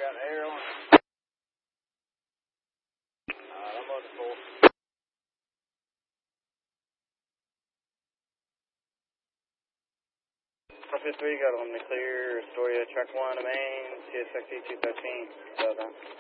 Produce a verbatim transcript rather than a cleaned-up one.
got air on it. Uh, I'm on the full. Five three, got on the clear. Astoria, track one, main, C S X E two thirteen.